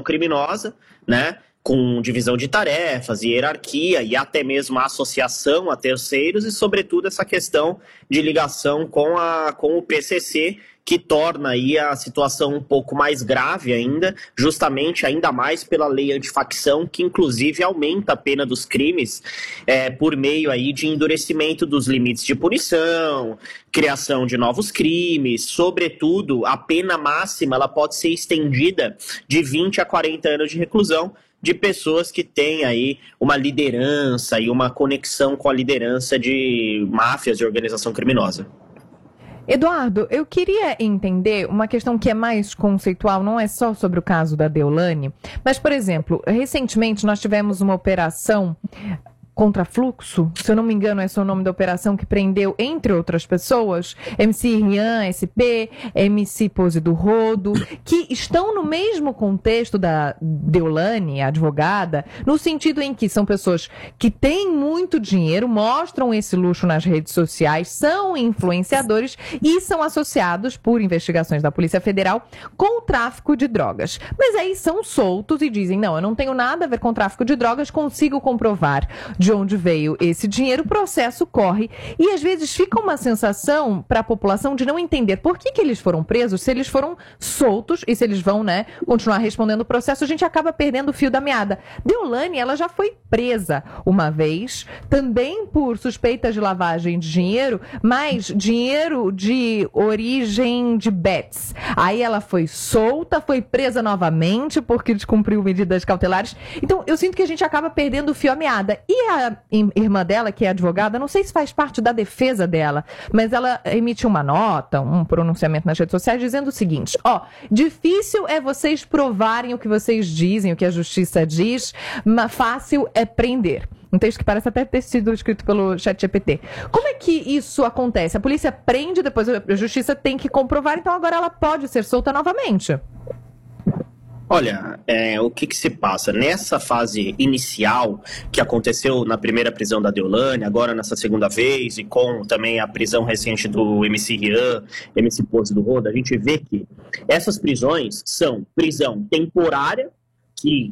criminosa, né? Com divisão de tarefas, hierarquia e até mesmo a associação a terceiros e, sobretudo, essa questão de ligação com o PCC, que torna aí a situação um pouco mais grave ainda, justamente ainda mais pela lei antifacção, que inclusive aumenta a pena dos crimes por meio aí de endurecimento dos limites de punição, criação de novos crimes, sobretudo a pena máxima ela pode ser estendida de 20 a 40 anos de reclusão, de pessoas que têm aí uma liderança e uma conexão com a liderança de máfias de organização criminosa. Eduardo, eu queria entender uma questão que é mais conceitual, não é só sobre o caso da Deolane, mas, por exemplo, recentemente nós tivemos uma operação Contrafluxo, se eu não me engano, esse é o nome da operação que prendeu, entre outras pessoas, MC Rian, SP, MC Pose do Rodo, que estão no mesmo contexto da Deolane, a advogada, no sentido em que são pessoas que têm muito dinheiro, mostram esse luxo nas redes sociais, são influenciadores e são associados, por investigações da Polícia Federal, com o tráfico de drogas. Mas aí são soltos e dizem, não, eu não tenho nada a ver com tráfico de drogas, consigo comprovar de onde veio esse dinheiro, o processo corre. E às vezes fica uma sensação para a população de não entender por que eles foram presos, se eles foram soltos e se eles vão, né, continuar respondendo o processo, a gente acaba perdendo o fio da meada. Deolane, ela já foi presa uma vez, também por suspeitas de lavagem de dinheiro, mas dinheiro de origem de bets. Aí ela foi solta, foi presa novamente porque descumpriu medidas cautelares. Então eu sinto que a gente acaba perdendo o fio da meada. E a irmã dela, que é advogada, não sei se faz parte da defesa dela, mas ela emitiu uma nota, um pronunciamento nas redes sociais dizendo o seguinte, difícil é vocês provarem o que vocês dizem, o que a justiça diz, mas fácil é prender. Um texto que parece até ter sido escrito pelo ChatGPT. Como é que isso acontece? A polícia prende, depois a justiça tem que comprovar, então agora ela pode ser solta novamente. Olha, o que se passa? Nessa fase inicial, que aconteceu na primeira prisão da Deolane, agora nessa segunda vez, e com também a prisão recente do MC Rian, MC Pose do Rodo, a gente vê que essas prisões são prisão temporária, que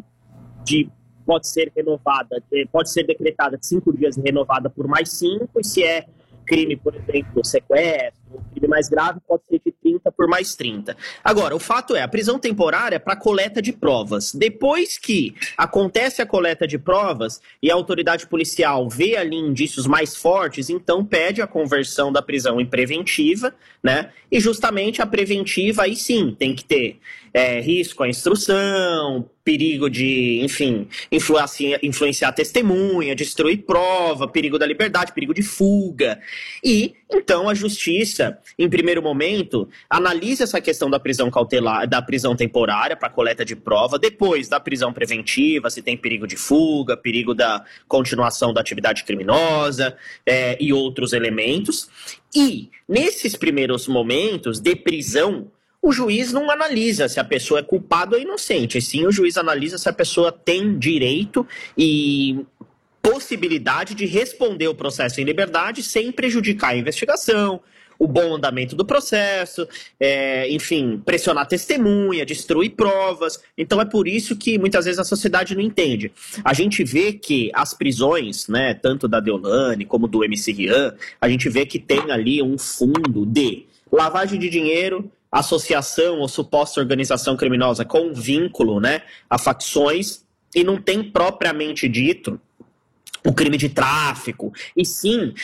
pode ser renovada, pode ser decretada de 5 dias e renovada por mais 5, e se é crime, por exemplo, sequestro, crime mais grave, pode ser de 30 por mais 30. Agora, o fato é, a prisão temporária é para coleta de provas. Depois que acontece a coleta de provas e a autoridade policial vê ali indícios mais fortes, então pede a conversão da prisão em preventiva, né? E justamente a preventiva, aí sim, tem que ter risco à instrução, perigo de, enfim, influenciar a testemunha, destruir prova, perigo da liberdade, perigo de fuga. E, então, a justiça, em primeiro momento, analisa essa questão da prisão cautelar, da prisão temporária para coleta de prova, depois da prisão preventiva, se tem perigo de fuga, perigo da continuação da atividade criminosa e outros elementos. E, nesses primeiros momentos de prisão, o juiz não analisa se a pessoa é culpada ou inocente, e sim o juiz analisa se a pessoa tem direito e possibilidade de responder o processo em liberdade sem prejudicar a investigação, o bom andamento do processo, enfim, pressionar testemunha, destruir provas. Então é por isso que muitas vezes a sociedade não entende. A gente vê que as prisões, né, tanto da Deolane como do MC Rian, a gente vê que tem ali um fundo de lavagem de dinheiro, associação ou suposta organização criminosa com vínculo, né, a facções, e não tem propriamente dito o crime de tráfico, e sim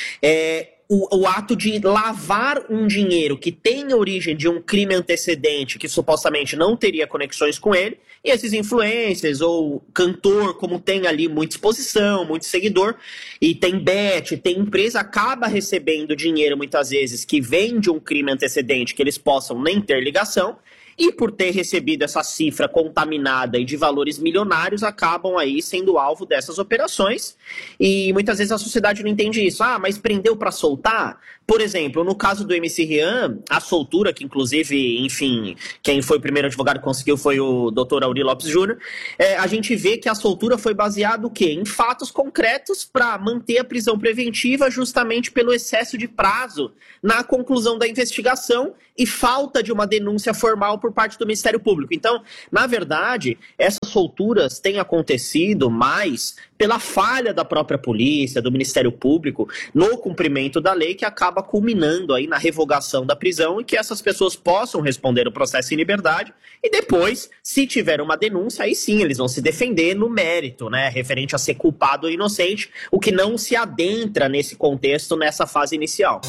o ato de lavar um dinheiro que tem origem de um crime antecedente que supostamente não teria conexões com ele, e esses influencers ou cantor, como tem ali muita exposição, muito seguidor, e tem bet, tem empresa, acaba recebendo dinheiro muitas vezes que vem de um crime antecedente que eles possam nem ter ligação, e por ter recebido essa cifra contaminada e de valores milionários, acabam aí sendo alvo dessas operações. E muitas vezes a sociedade não entende isso. Ah, mas prendeu para soltar? Por exemplo, no caso do MC Rian, a soltura, que inclusive, enfim, quem foi o primeiro advogado que conseguiu foi o Dr. Auri Lopes Júnior, a gente vê que a soltura foi baseada o quê? Em fatos concretos para manter a prisão preventiva justamente pelo excesso de prazo na conclusão da investigação e falta de uma denúncia formal por por parte do Ministério Público. Então, na verdade, essas solturas têm acontecido mais pela falha da própria polícia, do Ministério Público, no cumprimento da lei, que acaba culminando aí na revogação da prisão e que essas pessoas possam responder o processo em liberdade e depois, se tiver uma denúncia, aí sim eles vão se defender no mérito, né, referente a ser culpado ou inocente, o que não se adentra nesse contexto, nessa fase inicial.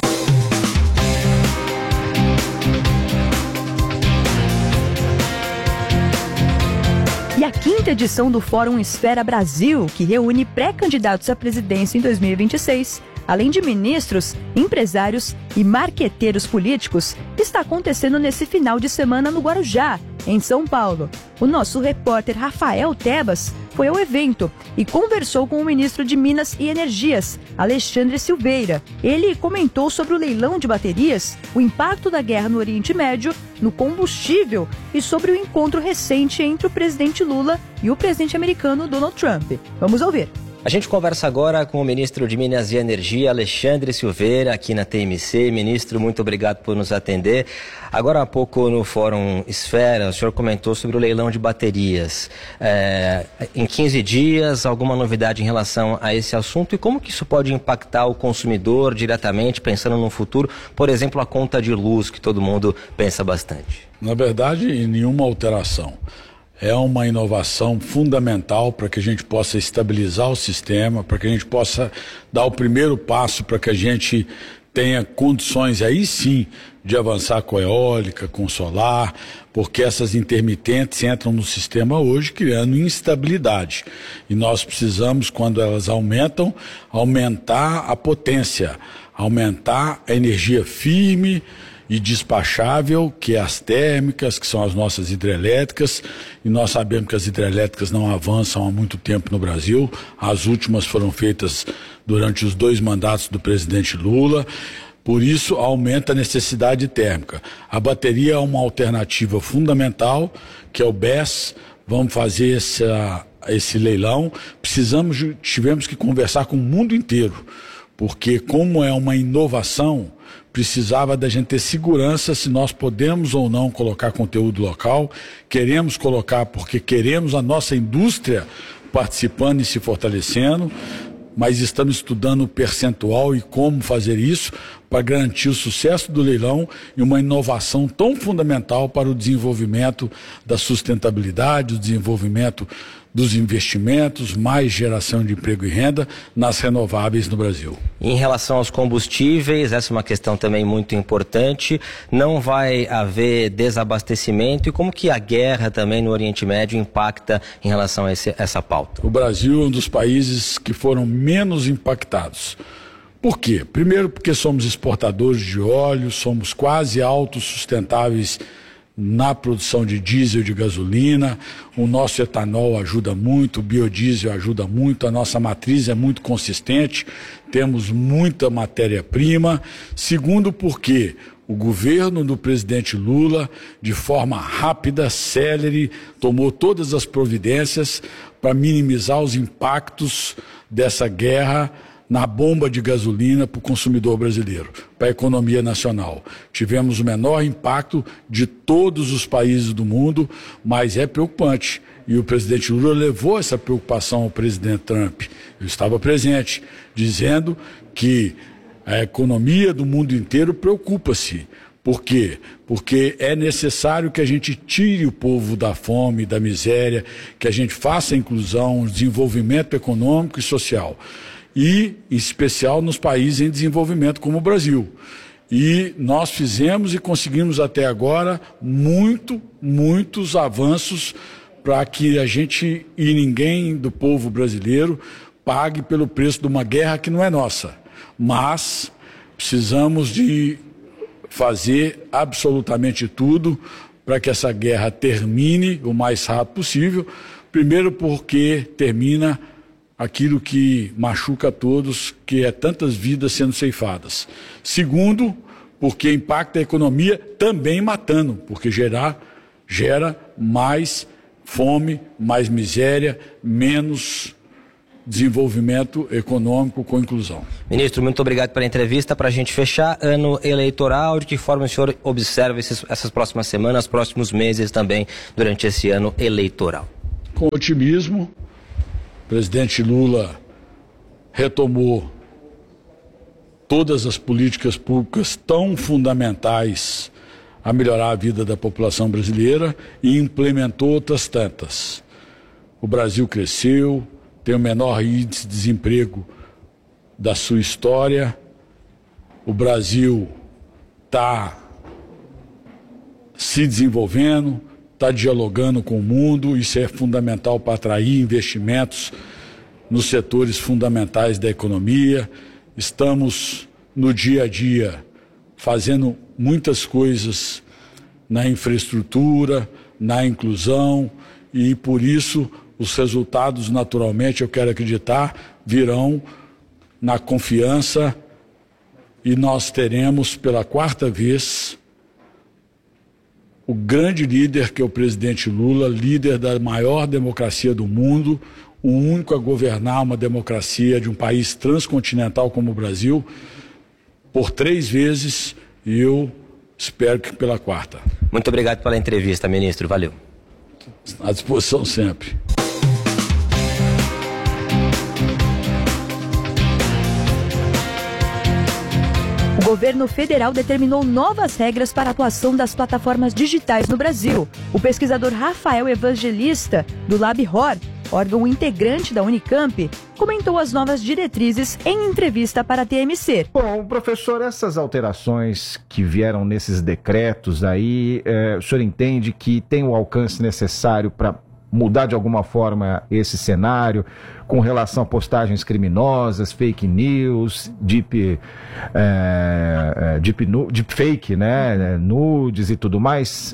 E a quinta edição do Fórum Esfera Brasil, que reúne pré-candidatos à presidência em 2026, além de ministros, empresários e marqueteiros políticos, está acontecendo nesse final de semana no Guarujá, em São Paulo. O nosso repórter Rafael Tebas foi ao evento e conversou com o ministro de Minas e Energias, Alexandre Silveira. Ele comentou sobre o leilão de baterias, o impacto da guerra no Oriente Médio, no combustível e sobre o encontro recente entre o presidente Lula e o presidente americano Donald Trump. Vamos ouvir. A gente conversa agora com o ministro de Minas e Energia, Alexandre Silveira, aqui na TMC. Ministro, muito obrigado por nos atender. Agora há pouco no Fórum Esfera, o senhor comentou sobre o leilão de baterias. Em 15 dias, alguma novidade em relação a esse assunto e como que isso pode impactar o consumidor diretamente, pensando no futuro, por exemplo, a conta de luz, que todo mundo pensa bastante? Na verdade, nenhuma alteração. É uma inovação fundamental para que a gente possa estabilizar o sistema, para que a gente possa dar o primeiro passo para que a gente tenha condições aí sim de avançar com a eólica, com o solar, porque essas intermitentes entram no sistema hoje criando instabilidade. E nós precisamos, quando elas aumentam, aumentar a potência, aumentar a energia firme e despachável, que é as térmicas, que são as nossas hidrelétricas, e nós sabemos que as hidrelétricas não avançam há muito tempo no Brasil. As últimas foram feitas durante os 2 mandatos do presidente Lula, por isso aumenta a necessidade térmica. A bateria é uma alternativa fundamental, que é o BESS. Vamos fazer esse leilão. Tivemos que conversar com o mundo inteiro, porque como é uma inovação, precisava da gente ter segurança se nós podemos ou não colocar conteúdo local. Queremos colocar porque queremos a nossa indústria participando e se fortalecendo, mas estamos estudando o percentual e como fazer isso para garantir o sucesso do leilão e uma inovação tão fundamental para o desenvolvimento da sustentabilidade, o desenvolvimento dos investimentos, mais geração de emprego e renda nas renováveis no Brasil. Em relação aos combustíveis, essa é uma questão também muito importante. Não vai haver desabastecimento e como que a guerra também no Oriente Médio impacta em relação a essa pauta? O Brasil é um dos países que foram menos impactados. Por quê? Primeiro porque somos exportadores de óleo, somos quase autossustentáveis na produção de diesel e de gasolina, o nosso etanol ajuda muito, o biodiesel ajuda muito, a nossa matriz é muito consistente, temos muita matéria-prima. Segundo, porque o governo do presidente Lula, de forma rápida, célere, tomou todas as providências para minimizar os impactos dessa guerra na bomba de gasolina para o consumidor brasileiro, para a economia nacional. Tivemos o menor impacto de todos os países do mundo, mas é preocupante. E o presidente Lula levou essa preocupação ao presidente Trump. Eu estava presente, dizendo que a economia do mundo inteiro preocupa-se. Por quê? Porque é necessário que a gente tire o povo da fome, da miséria, que a gente faça a inclusão, o desenvolvimento econômico e social. E, em especial, nos países em desenvolvimento como o Brasil. E nós fizemos e conseguimos até agora muitos avanços para que a gente e ninguém do povo brasileiro pague pelo preço de uma guerra que não é nossa. Mas precisamos de fazer absolutamente tudo para que essa guerra termine o mais rápido possível. Primeiro porque termina aquilo que machuca a todos, que é tantas vidas sendo ceifadas. Segundo, porque impacta a economia também matando, porque gera mais fome, mais miséria, menos desenvolvimento econômico com inclusão. Ministro, muito obrigado pela entrevista. Para a gente fechar, ano eleitoral, de que forma o senhor observa essas próximas semanas, próximos meses também, durante esse ano eleitoral? Com otimismo, o presidente Lula retomou todas as políticas públicas tão fundamentais a melhorar a vida da população brasileira e implementou outras tantas. O Brasil cresceu, tem o menor índice de desemprego da sua história. O Brasil está se desenvolvendo, está dialogando com o mundo. Isso é fundamental para atrair investimentos nos setores fundamentais da economia. Estamos no dia a dia fazendo muitas coisas na infraestrutura, na inclusão, e por isso os resultados, naturalmente, eu quero acreditar, virão na confiança, e nós teremos pela 4ª vez o grande líder, que é o presidente Lula, líder da maior democracia do mundo, o único a governar uma democracia de um país transcontinental como o Brasil, por 3 vezes, e eu espero que pela 4ª. Muito obrigado pela entrevista, ministro. Valeu. À disposição sempre. O governo federal determinou novas regras para a atuação das plataformas digitais no Brasil. O pesquisador Rafael Evangelista, do LabHor, órgão integrante da Unicamp, comentou as novas diretrizes em entrevista para a TMC. Bom, professor, essas alterações que vieram nesses decretos aí, o senhor entende que tem o alcance necessário para mudar de alguma forma esse cenário com relação a postagens criminosas, fake news, deepfake, né, nudes e tudo mais?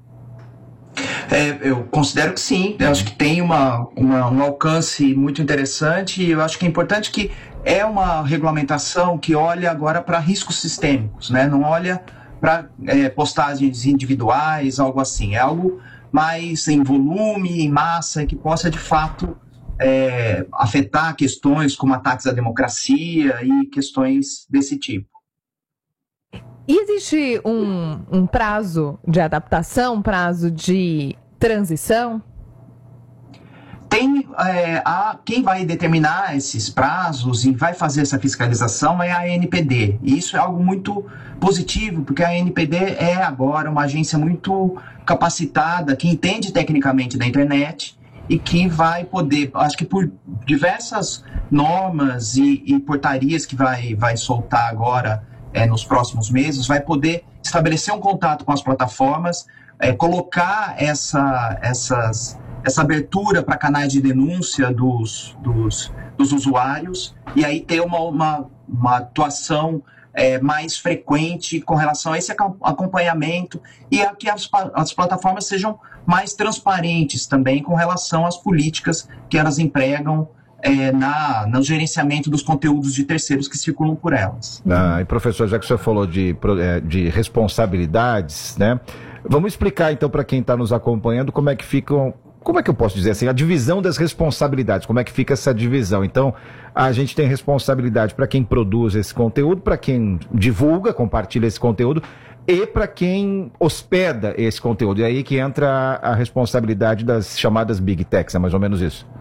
Eu considero que sim. Eu acho que tem um alcance muito interessante, e eu acho que é importante que é uma regulamentação que olha agora para riscos sistêmicos, né? Não olha para postagens individuais, algo assim. É algo mais em volume, em massa, que possa de fato afetar questões como ataques à democracia e questões desse tipo. E existe um prazo de adaptação, prazo de transição? Quem vai determinar esses prazos e vai fazer essa fiscalização é a ANPD. E isso é algo muito positivo, porque a ANPD é agora uma agência muito capacitada, que entende tecnicamente da internet e que vai poder, acho que por diversas normas e portarias que vai soltar agora nos próximos meses, vai poder estabelecer um contato com as plataformas, colocar essa abertura para canais de denúncia dos usuários, e aí ter uma atuação mais frequente com relação a esse acompanhamento, e a que as plataformas sejam mais transparentes também com relação às políticas que elas empregam no gerenciamento dos conteúdos de terceiros que circulam por elas. E professor, já que o senhor falou de responsabilidades, né? Vamos explicar então para quem está nos acompanhando como é que ficam, como é que eu posso dizer assim, a divisão das responsabilidades, como é que fica essa divisão. Então, a gente tem responsabilidade para quem produz esse conteúdo, para quem divulga, compartilha esse conteúdo, e para quem hospeda esse conteúdo. E aí que entra a responsabilidade das chamadas Big Techs, é mais ou menos isso.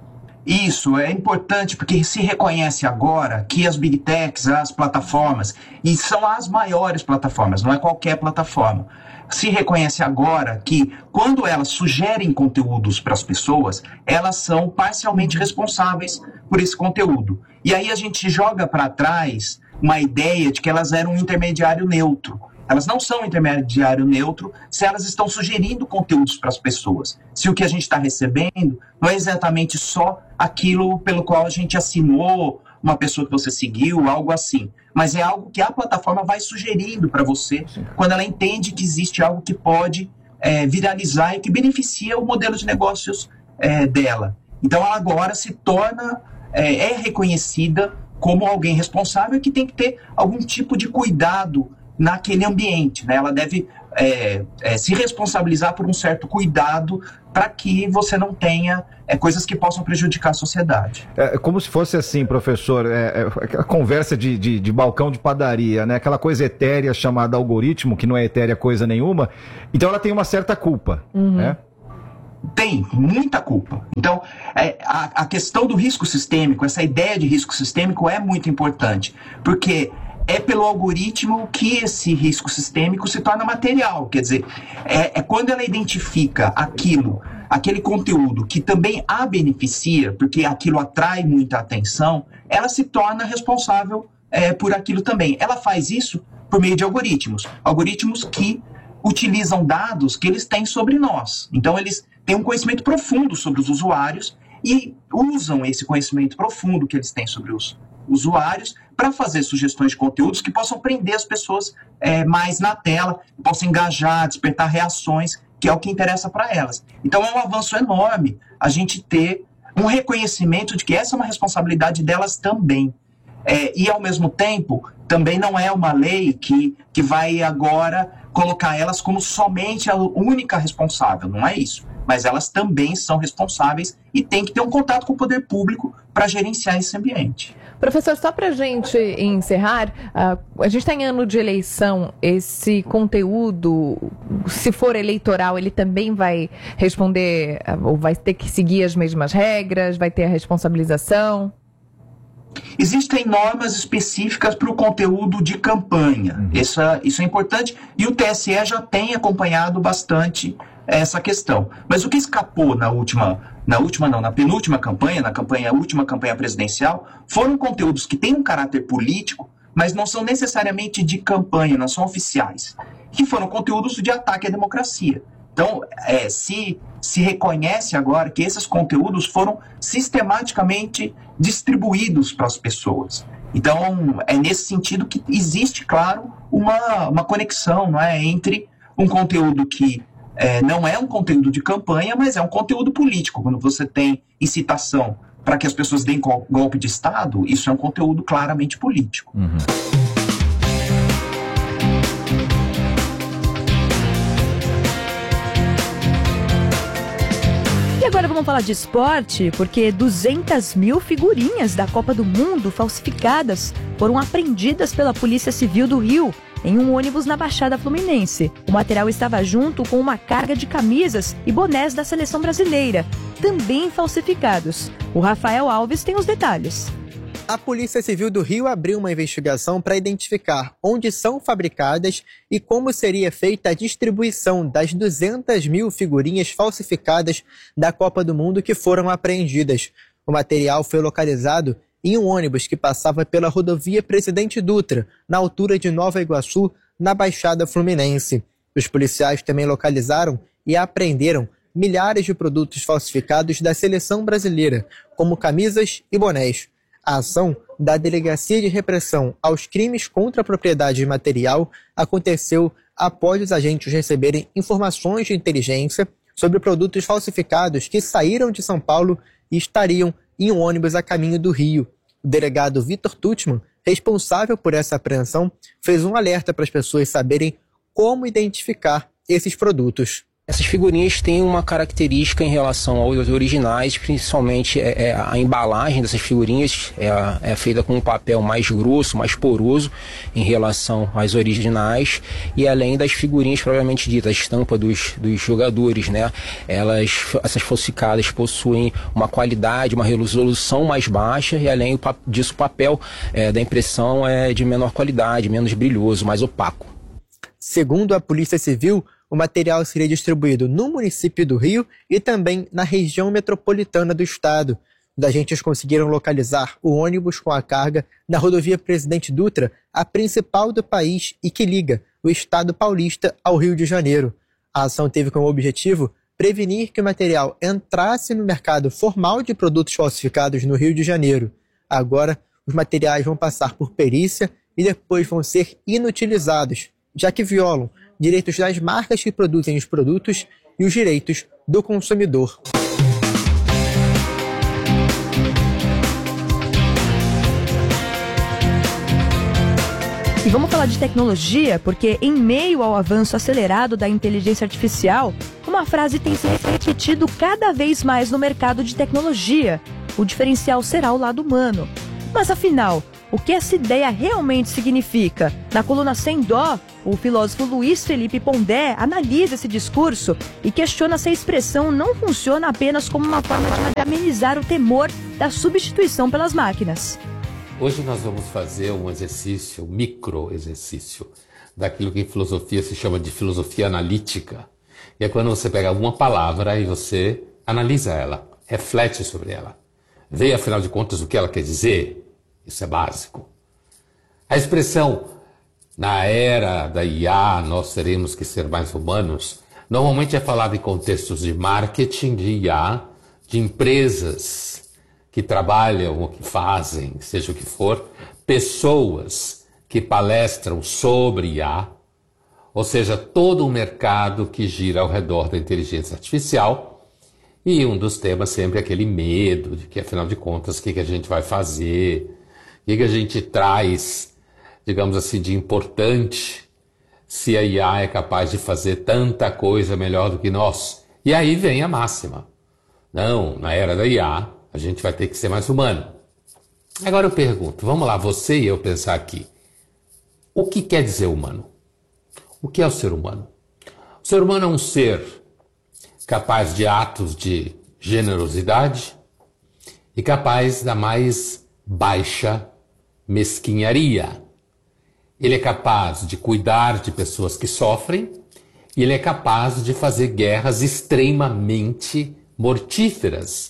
Isso é importante porque se reconhece agora que as Big Techs, as plataformas, e são as maiores plataformas, não é qualquer plataforma, se reconhece agora que quando elas sugerem conteúdos para as pessoas, elas são parcialmente responsáveis por esse conteúdo. E aí a gente joga para trás uma ideia de que elas eram um intermediário neutro. Elas não são um intermediário neutro se elas estão sugerindo conteúdos para as pessoas. Se o que a gente está recebendo não é exatamente só aquilo pelo qual a gente assinou, uma pessoa que você seguiu, algo assim. Mas é algo que a plataforma vai sugerindo para você quando ela entende que existe algo que pode viralizar e que beneficia o modelo de negócios dela. Então ela agora se torna, reconhecida como alguém responsável que tem que ter algum tipo de cuidado naquele ambiente, né? Ela deve se responsabilizar por um certo cuidado para que você não tenha coisas que possam prejudicar a sociedade. É como se fosse assim, professor, aquela conversa de balcão de padaria, né? Aquela coisa etérea chamada algoritmo, que não é etérea coisa nenhuma. Então ela tem uma certa culpa, né? Tem muita culpa. Então, a questão do risco sistêmico, essa ideia de risco sistêmico é muito importante, porque é pelo algoritmo que esse risco sistêmico se torna material. Quer dizer, quando ela identifica aquele conteúdo que também a beneficia, porque aquilo atrai muita atenção, ela se torna responsável por aquilo também. Ela faz isso por meio de algoritmos que utilizam dados que eles têm sobre nós. Então, eles têm um conhecimento profundo sobre os usuários e usam esse conhecimento profundo que eles têm sobre os usuários para fazer sugestões de conteúdos que possam prender as pessoas mais na tela, possam engajar, despertar reações, que é o que interessa para elas. Então é um avanço enorme a gente ter um reconhecimento de que essa é uma responsabilidade delas também. E ao mesmo tempo, também não é uma lei que vai agora colocar elas como somente a única responsável, não é isso. Mas elas também são responsáveis e têm que ter um contato com o poder público para gerenciar esse ambiente. Professor, só para a gente encerrar, a gente está em ano de eleição, esse conteúdo, se for eleitoral, ele também vai responder, ou vai ter que seguir as mesmas regras, vai ter a responsabilização? Existem normas específicas para o conteúdo de campanha, isso é importante, e o TSE já tem acompanhado bastante essa questão. Mas o que escapou na penúltima campanha, última campanha presidencial, foram conteúdos que têm um caráter político, mas não são necessariamente de campanha, não são oficiais, que foram conteúdos de ataque à democracia. Então, se reconhece agora que esses conteúdos foram sistematicamente distribuídos para as pessoas. Então, é nesse sentido que existe, claro, uma conexão, não é, entre um conteúdo que não é um conteúdo de campanha, mas é um conteúdo político. Quando você tem incitação para que as pessoas deem golpe de Estado, isso é um conteúdo claramente político. E agora vamos falar de esporte, porque 200 mil figurinhas da Copa do Mundo falsificadas foram apreendidas pela Polícia Civil do Rio em um ônibus na Baixada Fluminense. O material estava junto com uma carga de camisas e bonés da seleção brasileira, também falsificados. O Rafael Alves tem os detalhes. A Polícia Civil do Rio abriu uma investigação para identificar onde são fabricadas e como seria feita a distribuição das 200 mil figurinhas falsificadas da Copa do Mundo que foram apreendidas. O material foi localizado em um ônibus que passava pela rodovia Presidente Dutra, na altura de Nova Iguaçu, na Baixada Fluminense. Os policiais também localizaram e apreenderam milhares de produtos falsificados da seleção brasileira, como camisas e bonés. A ação da Delegacia de Repressão aos Crimes contra a Propriedade Imaterial aconteceu após os agentes receberem informações de inteligência sobre produtos falsificados que saíram de São Paulo e estariam em um ônibus a caminho do Rio. O delegado Vitor Tuchman, responsável por essa apreensão, fez um alerta para as pessoas saberem como identificar esses produtos. Essas figurinhas têm uma característica em relação aos originais, principalmente a embalagem dessas figurinhas é feita com um papel mais grosso, mais poroso em relação às originais, e além das figurinhas propriamente ditas, a estampa dos jogadores, né? Essas falsificadas possuem uma qualidade, uma resolução mais baixa, e além disso o papel da impressão é de menor qualidade, menos brilhoso, mais opaco. Segundo a Polícia Civil, o material seria distribuído no município do Rio e também na região metropolitana do estado. Os agentes conseguiram localizar o ônibus com a carga na rodovia Presidente Dutra, a principal do país e que liga o estado paulista ao Rio de Janeiro. A ação teve como objetivo prevenir que o material entrasse no mercado formal de produtos falsificados no Rio de Janeiro. Agora, os materiais vão passar por perícia e depois vão ser inutilizados, já que violam direitos das marcas que produzem os produtos e os direitos do consumidor. E vamos falar de tecnologia, porque em meio ao avanço acelerado da inteligência artificial, uma frase tem se repetido cada vez mais no mercado de tecnologia: o diferencial será o lado humano. Mas afinal, o que essa ideia realmente significa? Na coluna Sem Dó, o filósofo Luiz Felipe Pondé analisa esse discurso e questiona se a expressão não funciona apenas como uma forma de amenizar o temor da substituição pelas máquinas. Hoje nós vamos fazer um exercício, um micro-exercício, daquilo que em filosofia se chama de filosofia analítica. E é quando você pega alguma palavra e você analisa ela, reflete sobre ela, vê afinal de contas o que ela quer dizer. Isso é básico. A expressão, na era da IA nós teremos que ser mais humanos, normalmente é falada em contextos de marketing, de IA, de empresas que trabalham ou que fazem, seja o que for, pessoas que palestram sobre IA, ou seja, todo um mercado que gira ao redor da inteligência artificial. E um dos temas sempre é aquele medo de que, afinal de contas, o que a gente vai fazer, o que a gente traz, digamos assim, de importante, se a IA é capaz de fazer tanta coisa melhor do que nós. E aí vem a máxima. Não, na era da IA, a gente vai ter que ser mais humano. Agora eu pergunto, vamos lá, você e eu pensar aqui. O que quer dizer humano? O que é o ser humano? O ser humano é um ser capaz de atos de generosidade e capaz da mais baixa mesquinharia. Ele é capaz de cuidar de pessoas que sofrem e ele é capaz de fazer guerras extremamente mortíferas.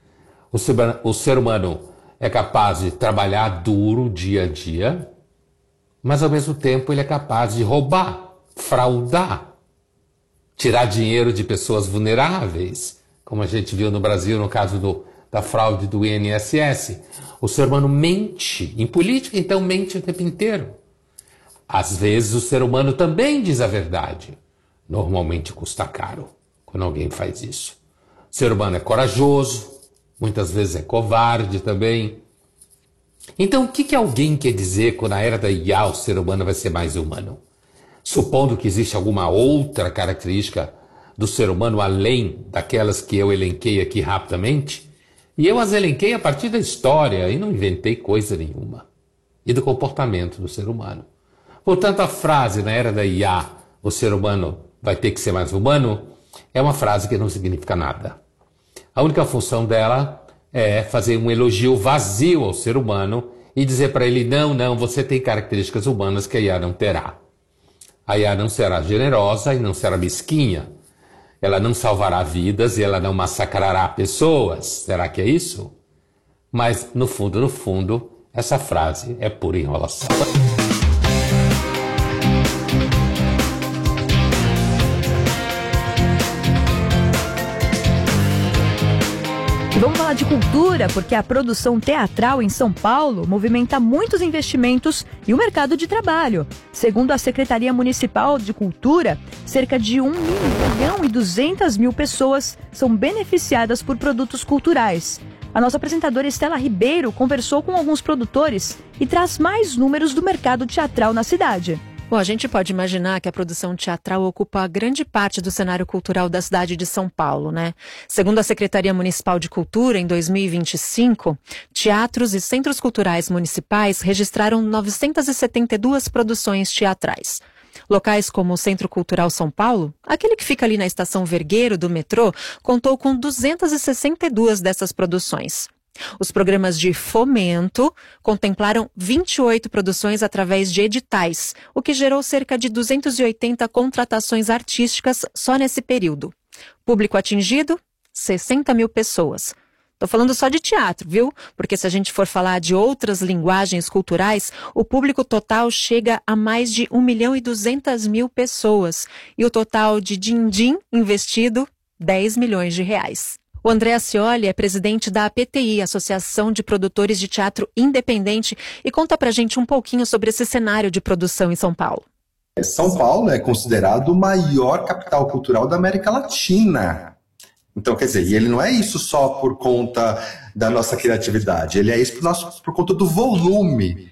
O ser humano é capaz de trabalhar duro dia a dia, mas ao mesmo tempo ele é capaz de roubar, fraudar, tirar dinheiro de pessoas vulneráveis, como a gente viu no Brasil no caso da fraude do INSS. O ser humano mente, em política então mente o tempo inteiro. Às vezes o ser humano também diz a verdade. Normalmente custa caro quando alguém faz isso. O ser humano é corajoso, muitas vezes é covarde também. Então o que alguém quer dizer quando na era da IA o ser humano vai ser mais humano? Supondo que existe alguma outra característica do ser humano além daquelas que eu elenquei aqui rapidamente, e eu as elenquei a partir da história e não inventei coisa nenhuma, e do comportamento do ser humano. Portanto, a frase na era da IA, o ser humano vai ter que ser mais humano, é uma frase que não significa nada. A única função dela é fazer um elogio vazio ao ser humano e dizer para ele, não, você tem características humanas que a IA não terá. A IA não será generosa e não será mesquinha. Ela não salvará vidas e ela não massacrará pessoas. Será que é isso? Mas, no fundo, essa frase é pura enrolação. E vamos falar de cultura, porque a produção teatral em São Paulo movimenta muitos investimentos e o mercado de trabalho. Segundo a Secretaria Municipal de Cultura, cerca de 1.200.000 pessoas são beneficiadas por produtos culturais. A nossa apresentadora Estela Ribeiro conversou com alguns produtores e traz mais números do mercado teatral na cidade. Bom, a gente pode imaginar que a produção teatral ocupa grande parte do cenário cultural da cidade de São Paulo, né? Segundo a Secretaria Municipal de Cultura, em 2025, teatros e centros culturais municipais registraram 972 produções teatrais. Locais como o Centro Cultural São Paulo, aquele que fica ali na Estação Vergueiro do metrô, contou com 262 dessas produções. Os programas de fomento contemplaram 28 produções através de editais, o que gerou cerca de 280 contratações artísticas só nesse período. Público atingido? 60.000 pessoas. Estou falando só de teatro, viu? Porque se a gente for falar de outras linguagens culturais, o público total chega a mais de 1.200.000 pessoas. E o total de din-din investido, 10 milhões de reais. O André Ascioli é presidente da APTI, Associação de Produtores de Teatro Independente, e conta pra gente um pouquinho sobre esse cenário de produção em São Paulo. São Paulo é considerado o maior capital cultural da América Latina. Então, quer dizer, e ele não é isso só por conta da nossa criatividade, ele é isso por conta do volume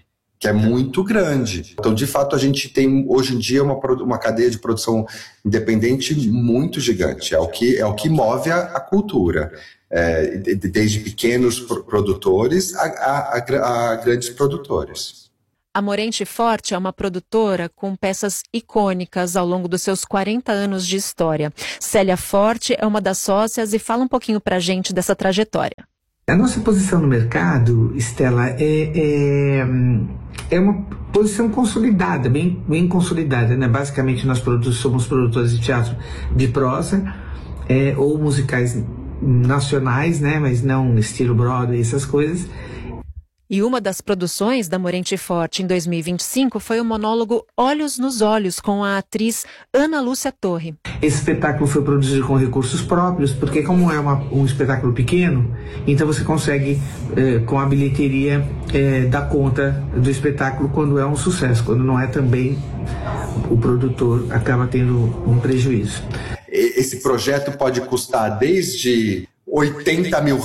que é muito grande. Então, de fato, a gente tem hoje em dia uma cadeia de produção independente muito gigante. É o que move a cultura, desde pequenos produtores a grandes produtores. A Morente Forte é uma produtora com peças icônicas ao longo dos seus 40 anos de história. Célia Forte é uma das sócias e fala um pouquinho pra gente dessa trajetória. A nossa posição no mercado, Estela, é uma posição consolidada, bem consolidada, né? Basicamente, nós somos produtores de teatro de prosa ou musicais nacionais, né? Mas não estilo Broadway, essas coisas. E uma das produções da Morente Forte em 2025 foi o monólogo Olhos nos Olhos, com a atriz Ana Lúcia Torre. Esse espetáculo foi produzido com recursos próprios, porque como é um espetáculo pequeno, então você consegue, com a bilheteria, dar conta do espetáculo quando é um sucesso. Quando não é, também o produtor acaba tendo um prejuízo. Esse projeto pode custar desde R$80 mil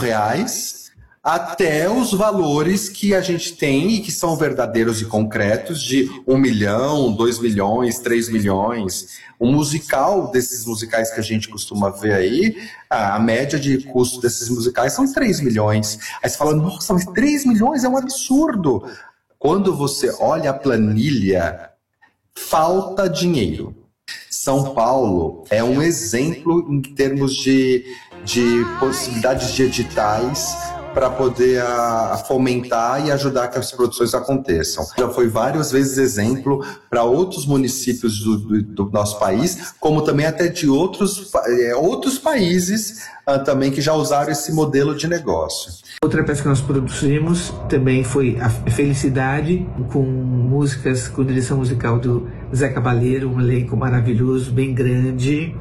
até os valores que a gente tem e que são verdadeiros e concretos de 1 milhão, 2 milhões, 3 milhões. O musical desses musicais que a gente costuma ver aí, a média de custo desses musicais são 3 milhões. Aí você fala, nossa, mas 3 milhões é um absurdo. Quando você olha a planilha, falta dinheiro. São Paulo é um exemplo em termos de possibilidades de editais para poder fomentar e ajudar que as produções aconteçam. Já foi várias vezes exemplo para outros municípios do nosso país, como também até de outros países também que já usaram esse modelo de negócio. Outra peça que nós produzimos também foi a Felicidade, com músicas, com direção musical do Zé Cabaleiro, um elenco maravilhoso, bem grande.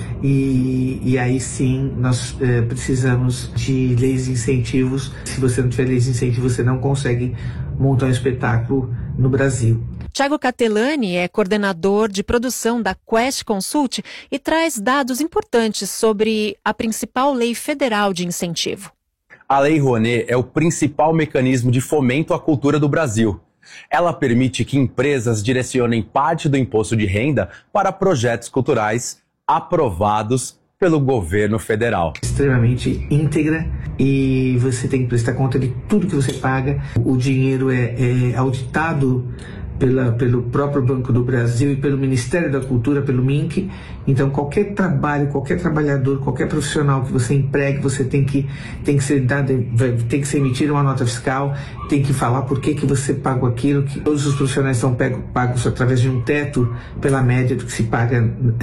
E aí sim, nós precisamos de leis de incentivos. Se você não tiver leis de incentivo, você não consegue montar um espetáculo no Brasil. Thiago Catelani é coordenador de produção da Quest Consult e traz dados importantes sobre a principal lei federal de incentivo. A Lei Rouanet é o principal mecanismo de fomento à cultura do Brasil. Ela permite que empresas direcionem parte do imposto de renda para projetos culturais aprovados pelo governo federal. Extremamente íntegra e você tem que prestar conta de tudo que você paga. O dinheiro é auditado pelo próprio Banco do Brasil e pelo Ministério da Cultura, pelo MINC. Então qualquer trabalho, qualquer trabalhador, qualquer profissional que você empregue, você tem que ser emitida uma nota fiscal, tem que falar por que você pagou aquilo, que todos os profissionais são pagos através de um teto pela média do que se paga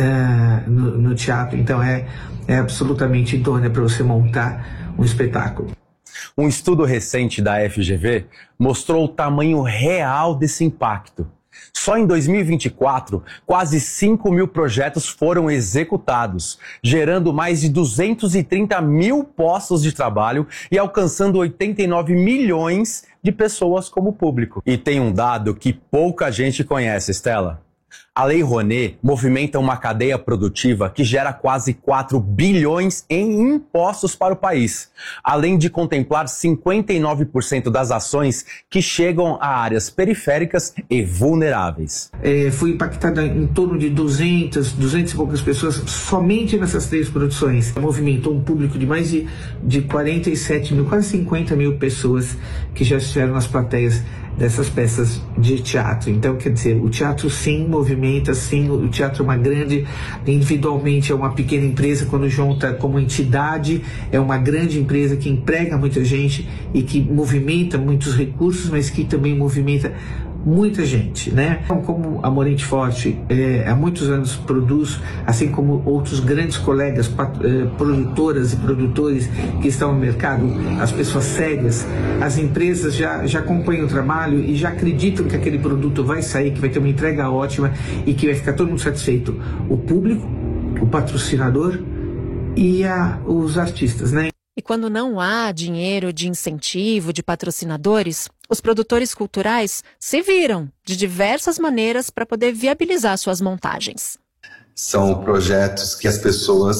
no teatro. Então é absolutamente idônea para você montar um espetáculo. Um estudo recente da FGV mostrou o tamanho real desse impacto. Só em 2024, quase 5 mil projetos foram executados, gerando mais de 230 mil postos de trabalho e alcançando 89 milhões de pessoas como público. E tem um dado que pouca gente conhece, Estela. A Lei Rouanet movimenta uma cadeia produtiva que gera quase 4 bilhões em impostos para o país, além de contemplar 59% das ações que chegam a áreas periféricas e vulneráveis. Foi impactada em torno de 200 e poucas pessoas somente nessas 3 produções. Movimentou um público de mais de 47 mil, quase 50 mil pessoas que já estiveram nas plateias dessas peças de teatro. Então, quer dizer, o teatro sim movimenta, sim, o teatro é uma grande, individualmente é uma pequena empresa, quando junta como entidade, é uma grande empresa que emprega muita gente e que movimenta muitos recursos, mas que também movimenta muita gente, né? Como a Morente Forte há muitos anos produz, assim como outros grandes colegas, produtoras e produtores que estão no mercado, as pessoas sérias, as empresas já acompanham o trabalho e já acreditam que aquele produto vai sair, que vai ter uma entrega ótima e que vai ficar todo mundo satisfeito. O público, o patrocinador e os artistas, né? E quando não há dinheiro de incentivo, de patrocinadores, os produtores culturais se viram de diversas maneiras para poder viabilizar suas montagens. São projetos que as pessoas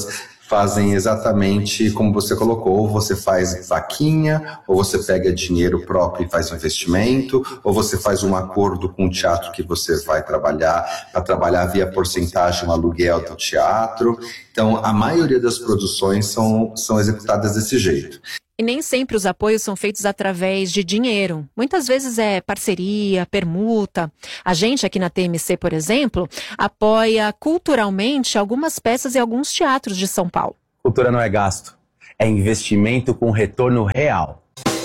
fazem exatamente como você colocou, ou você faz vaquinha, ou você pega dinheiro próprio e faz investimento, ou você faz um acordo com o teatro que você vai trabalhar, para trabalhar via porcentagem no aluguel do teatro. Então, a maioria das produções são executadas desse jeito. E nem sempre os apoios são feitos através de dinheiro. Muitas vezes é parceria, permuta. A gente aqui na TMC, por exemplo, apoia culturalmente algumas peças e alguns teatros de São Paulo. Cultura não é gasto, é investimento com retorno real.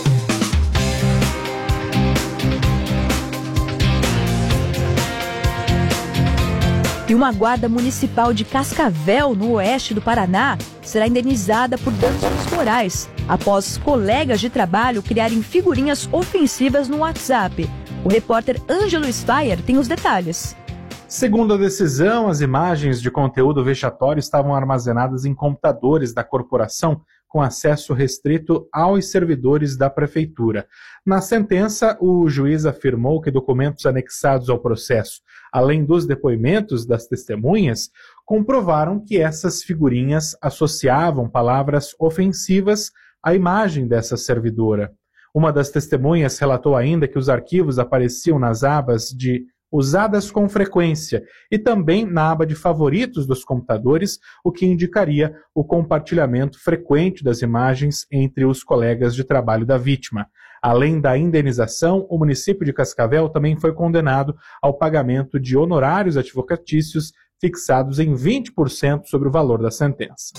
E uma guarda municipal de Cascavel, no oeste do Paraná, será indenizada por danos morais após colegas de trabalho criarem figurinhas ofensivas no WhatsApp. O repórter Ângelo Speyer tem os detalhes. Segundo a decisão, as imagens de conteúdo vexatório estavam armazenadas em computadores da corporação com acesso restrito aos servidores da prefeitura. Na sentença, o juiz afirmou que documentos anexados ao processo, além dos depoimentos das testemunhas, comprovaram que essas figurinhas associavam palavras ofensivas à imagem dessa servidora. Uma das testemunhas relatou ainda que os arquivos apareciam nas abas de usadas com frequência e também na aba de favoritos dos computadores, o que indicaria o compartilhamento frequente das imagens entre os colegas de trabalho da vítima. Além da indenização, o município de Cascavel também foi condenado ao pagamento de honorários advocatícios fixados em 20% sobre o valor da sentença.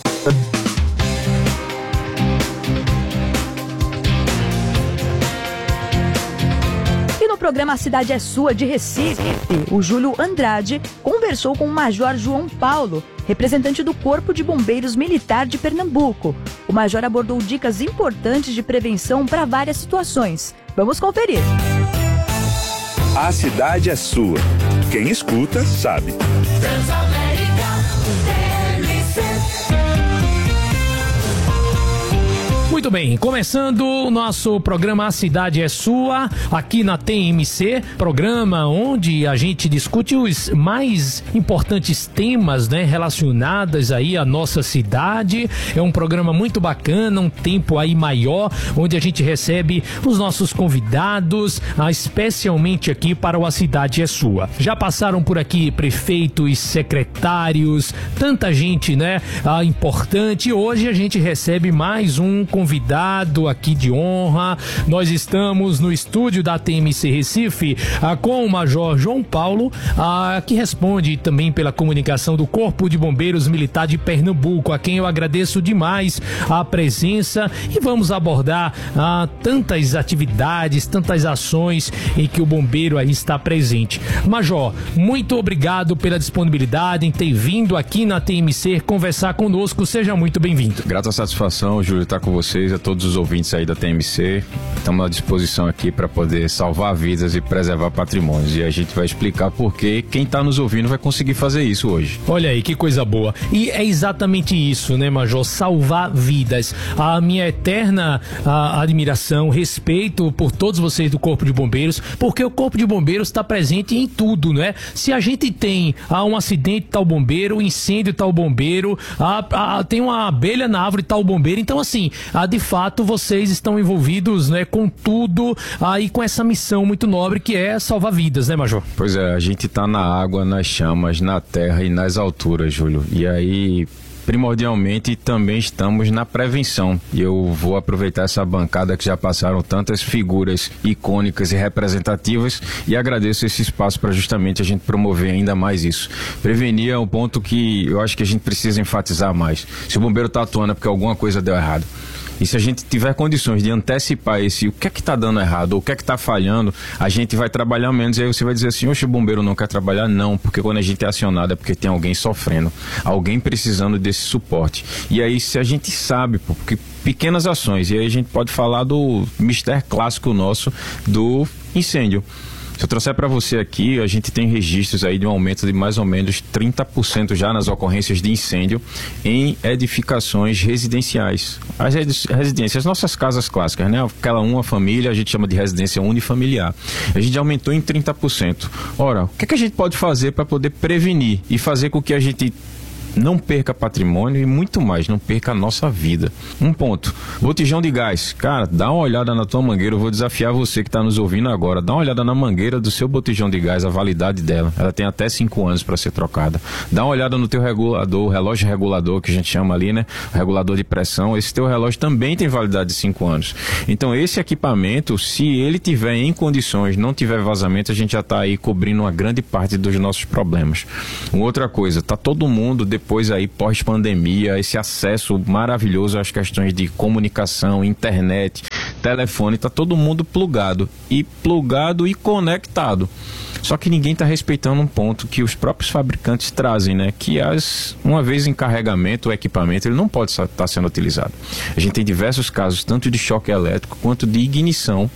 No programa A Cidade é Sua, de Recife, o Júlio Andrade conversou com o Major João Paulo, representante do Corpo de Bombeiros Militar de Pernambuco. O Major abordou dicas importantes de prevenção para várias situações. Vamos conferir. A Cidade é Sua. Quem escuta, sabe. Muito bem, começando o nosso programa A Cidade é Sua, aqui na TMC, programa onde a gente discute os mais importantes temas, né, relacionados aí à nossa cidade. É um programa muito bacana, um tempo aí maior, onde a gente recebe os nossos convidados, especialmente aqui para o A Cidade é Sua. Já passaram por aqui prefeitos, secretários, tanta gente, né, importante. Hoje a gente recebe mais um convidado aqui de honra. Nós estamos no estúdio da TMC Recife com o Major João Paulo, que responde também pela comunicação do Corpo de Bombeiros Militar de Pernambuco, a quem eu agradeço demais a presença, e vamos abordar tantas atividades, tantas ações em que o bombeiro aí está presente. Major, muito obrigado pela disponibilidade em ter vindo aqui na TMC conversar conosco. Seja muito bem-vindo. Grata satisfação, Júlio, estar com vocês, a todos os ouvintes aí da TMC. Estamos à disposição aqui para poder salvar vidas e preservar patrimônios. E a gente vai explicar por que quem está nos ouvindo vai conseguir fazer isso hoje. Olha aí, que coisa boa. E é exatamente isso, né, Major? Salvar vidas. A minha eterna admiração, respeito por todos vocês do Corpo de Bombeiros, porque o Corpo de Bombeiros está presente em tudo, né? Se a gente tem um acidente, tá o bombeiro, um incêndio, tá o bombeiro, tem uma abelha na árvore, tá o bombeiro. Então, assim, de fato, vocês estão envolvidos, né, com tudo aí, com essa missão muito nobre que é salvar vidas, né, Major? Pois é, a gente tá na água, nas chamas, na terra e nas alturas, Júlio. E aí, primordialmente, também estamos na prevenção. E eu vou aproveitar essa bancada que já passaram tantas figuras icônicas e representativas e agradeço esse espaço para justamente a gente promover ainda mais isso. Prevenir é um ponto que eu acho que a gente precisa enfatizar mais. Se o bombeiro está atuando é porque alguma coisa deu errado. E se a gente tiver condições de antecipar o que é que está dando errado, ou o que é que está falhando, a gente vai trabalhar menos. E aí você vai dizer assim, oxe, o bombeiro não quer trabalhar? Não, porque quando a gente é acionado é porque tem alguém sofrendo, alguém precisando desse suporte. E aí se a gente sabe, porque pequenas ações, e aí a gente pode falar do mistério clássico nosso do incêndio. Se eu trouxer para você aqui, a gente tem registros aí de um aumento de mais ou menos 30% já nas ocorrências de incêndio em edificações residenciais. As residências, as nossas casas clássicas, né? Aquela uma família, a gente chama de residência unifamiliar. A gente aumentou em 30%. Ora, o que é que a gente pode fazer para poder prevenir e fazer com que a gente não perca patrimônio e muito mais, não perca a nossa vida. Um ponto, botijão de gás. Cara, dá uma olhada na tua mangueira, eu vou desafiar você que está nos ouvindo agora, dá uma olhada na mangueira do seu botijão de gás, a validade dela, ela tem até 5 anos para ser trocada. Dá uma olhada no teu regulador, relógio regulador que a gente chama ali, né? Regulador de pressão, esse teu relógio também tem validade de 5 anos. Então esse equipamento, se ele tiver em condições, não tiver vazamento, a gente já está aí cobrindo uma grande parte dos nossos problemas. Uma outra coisa, tá todo mundo depois aí pós-pandemia, esse acesso maravilhoso às questões de comunicação, internet, telefone, tá todo mundo plugado e conectado. Só que ninguém está respeitando um ponto que os próprios fabricantes trazem, né? Que uma vez em carregamento, o equipamento ele não pode estar sendo utilizado. A gente tem diversos casos, tanto de choque elétrico quanto de ignição,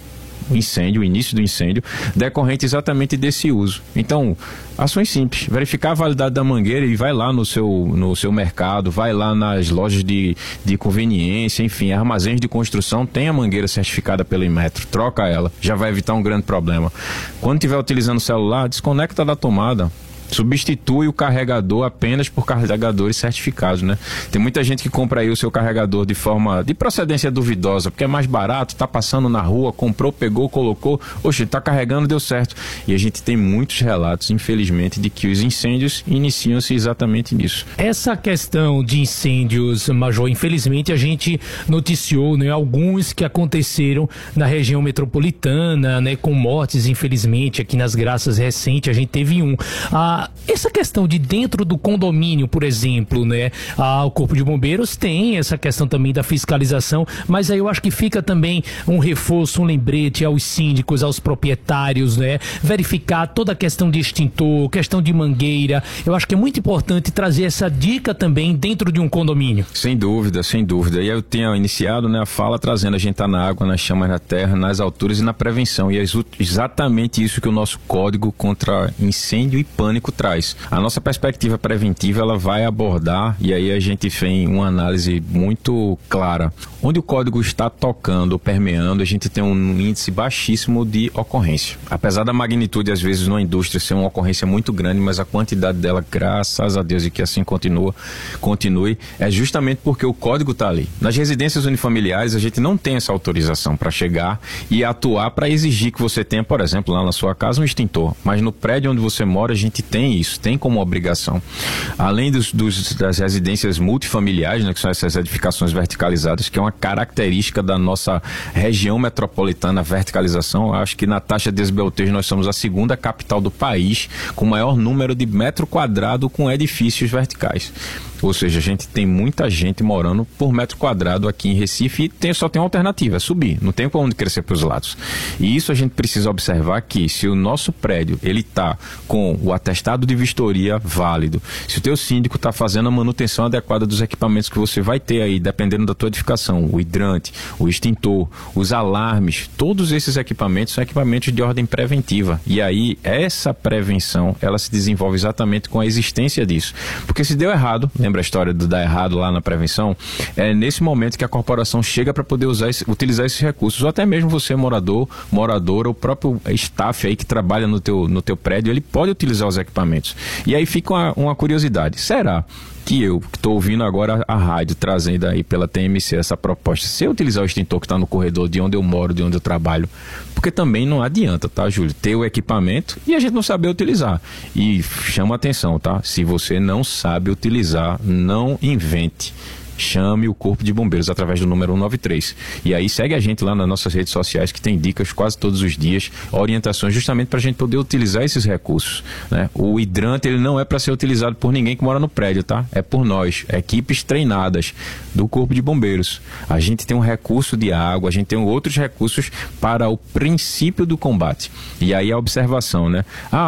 o início do incêndio, decorrente exatamente desse uso. Então, ações simples, verificar a validade da mangueira e vai lá no seu mercado, vai lá nas lojas de conveniência, enfim, armazéns de construção, tem a mangueira certificada pelo Inmetro, troca ela, já vai evitar um grande problema. Quando estiver utilizando o celular, desconecta da tomada, substitui o carregador apenas por carregadores certificados, né? Tem muita gente que compra aí o seu carregador de procedência duvidosa, porque é mais barato, tá passando na rua, comprou, pegou, colocou, oxe, tá carregando, deu certo. E a gente tem muitos relatos, infelizmente, de que os incêndios iniciam-se exatamente nisso. Essa questão de incêndios, Major, infelizmente a gente noticiou, né, alguns que aconteceram na região metropolitana, né, com mortes, infelizmente, aqui nas Graças recente a gente teve um. Essa questão de dentro do condomínio, por exemplo, né? O Corpo de Bombeiros tem essa questão também da fiscalização, mas aí eu acho que fica também um reforço, um lembrete aos síndicos, aos proprietários, né? Verificar toda a questão de extintor, questão de mangueira. Eu acho que é muito importante trazer essa dica também dentro de um condomínio. Sem dúvida, sem dúvida. E eu tenho iniciado, né, a fala trazendo a gente tá na água, nas chamas da terra, nas alturas e na prevenção. E é exatamente isso que o nosso Código contra Incêndio e Pânico traz. A nossa perspectiva preventiva, ela vai abordar, e aí a gente tem uma análise muito clara. Onde o código está tocando ou permeando, a gente tem um índice baixíssimo de ocorrência. Apesar da magnitude, às vezes, numa indústria ser uma ocorrência muito grande, mas a quantidade dela, graças a Deus, e que assim continue, é justamente porque o código está ali. Nas residências unifamiliares, a gente não tem essa autorização para chegar e atuar para exigir que você tenha, por exemplo, lá na sua casa, um extintor. Mas no prédio onde você mora, a gente tem isso, tem como obrigação. Além das residências multifamiliares, né, que são essas edificações verticalizadas, que é uma característica da nossa região metropolitana, a verticalização. Eu acho que na taxa de esbeltejo nós somos a segunda capital do país com o maior número de metro quadrado com edifícios verticais. Ou seja, a gente tem muita gente morando por metro quadrado aqui em Recife e só tem uma alternativa, é subir, não tem para onde crescer para os lados. E isso a gente precisa observar que se o nosso prédio ele está com o atestado de vistoria válido, se o teu síndico está fazendo a manutenção adequada dos equipamentos que você vai ter aí, dependendo da tua edificação, o hidrante, o extintor, os alarmes, todos esses equipamentos são equipamentos de ordem preventiva. E aí essa prevenção, ela se desenvolve exatamente com a existência disso. Porque se deu errado, lembra a história do dar errado lá na prevenção? É nesse momento que a corporação chega para poder utilizar esses recursos, ou até mesmo você, moradora, o próprio staff aí que trabalha no teu prédio, ele pode utilizar os equipamentos. E aí fica uma curiosidade, será que eu, que estou ouvindo agora a rádio, trazendo aí pela TMC essa proposta, se eu utilizar o extintor que está no corredor de onde eu moro, de onde eu trabalho, porque também não adianta, tá, Júlio, ter o equipamento e a gente não saber utilizar. E chama atenção, tá? Se você não sabe utilizar, não invente. Chame o Corpo de Bombeiros através do número 193. E aí segue a gente lá nas nossas redes sociais, que tem dicas quase todos os dias, orientações justamente para a gente poder utilizar esses recursos, né? O hidrante, ele não é para ser utilizado por ninguém que mora no prédio, tá? É por nós, equipes treinadas do Corpo de Bombeiros. A gente tem um recurso de água, a gente tem outros recursos para o princípio do combate. E aí a observação, né?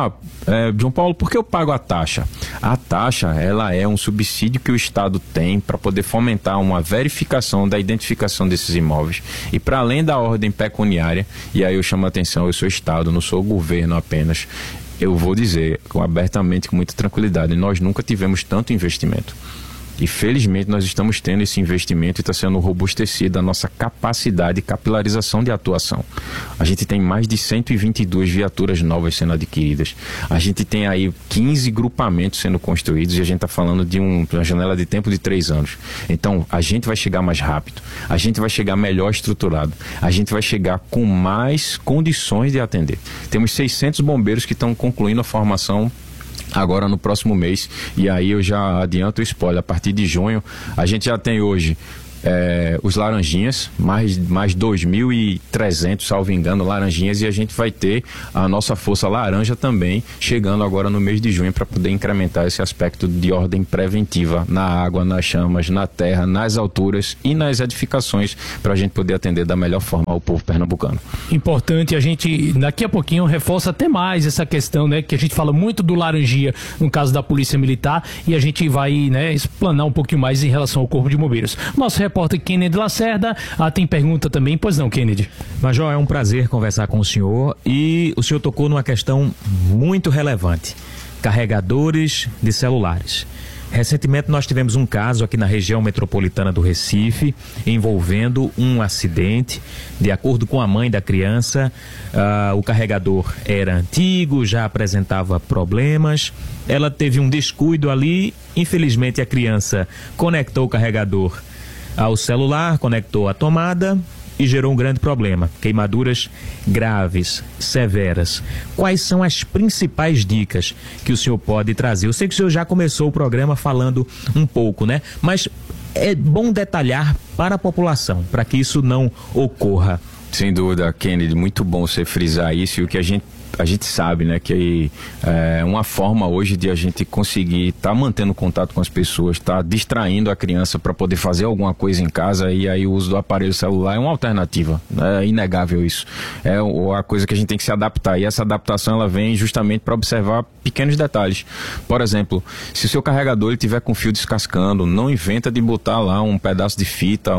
João Paulo, por que eu pago a taxa? A taxa, ela é um subsídio que o Estado tem para poder fomentar uma verificação da identificação desses imóveis. E para além da ordem pecuniária, e aí eu chamo a atenção, eu sou Estado, não sou governo apenas, eu vou dizer abertamente, com muita tranquilidade, nós nunca tivemos tanto investimento. E felizmente nós estamos tendo esse investimento e está sendo robustecida a nossa capacidade de capilarização de atuação. A gente tem mais de 122 viaturas novas sendo adquiridas. A gente tem aí 15 grupamentos sendo construídos e a gente está falando de uma janela de tempo de 3 anos. Então a gente vai chegar mais rápido, a gente vai chegar melhor estruturado, a gente vai chegar com mais condições de atender. Temos 600 bombeiros que estão concluindo a formação agora no próximo mês, e aí eu já adianto o spoiler, a partir de junho a gente já tem hoje os laranjinhas, mais 2.300, salvo engano, laranjinhas, e a gente vai ter a nossa força laranja também chegando agora no mês de junho para poder incrementar esse aspecto de ordem preventiva na água, nas chamas, na terra, nas alturas e nas edificações, para a gente poder atender da melhor forma ao povo pernambucano. Importante, a gente daqui a pouquinho reforça até mais essa questão, né, que a gente fala muito do laranjia no caso da Polícia Militar, e a gente vai, né, explanar um pouquinho mais em relação ao Corpo de Bombeiros. Nosso repórter Kennedy Lacerda tem pergunta também, pois não, Kennedy? Major, é um prazer conversar com o senhor, e o senhor tocou numa questão muito relevante: carregadores de celulares. Recentemente nós tivemos um caso aqui na região metropolitana do Recife envolvendo um acidente. De acordo com a mãe da criança, o carregador era antigo, já apresentava problemas. Ela teve um descuido ali, infelizmente a criança conectou o carregador ao celular, conectou a tomada e gerou um grande problema, queimaduras graves, severas. Quais são as principais dicas que o senhor pode trazer? Eu sei que o senhor já começou o programa falando um pouco, né? Mas é bom detalhar para a população, para que isso não ocorra. Sem dúvida, Kennedy, muito bom você frisar isso, e o que a gente sabe, né, que é uma forma hoje de a gente conseguir estar mantendo contato com as pessoas, estar distraindo a criança para poder fazer alguma coisa em casa, e aí o uso do aparelho celular é uma alternativa, é inegável isso. É a coisa que a gente tem que se adaptar, e essa adaptação ela vem justamente para observar pequenos detalhes. Por exemplo, se o seu carregador ele tiver com fio descascando, não inventa de botar lá um pedaço de fita,